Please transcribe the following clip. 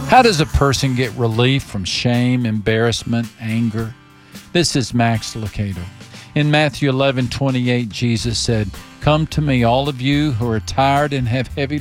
How does a person get relief from shame, embarrassment, anger? This is Max Lucado. In Matthew 11:28, Jesus said, "Come to me, all of you who are tired and have heavy